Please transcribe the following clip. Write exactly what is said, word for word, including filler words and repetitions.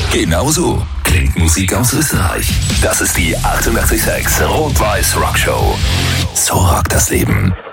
Genau so klingt Musik aus Österreich. Das ist die achtundachtzig Komma sechs Rot-Weiß Rock Show. So rockt das Leben.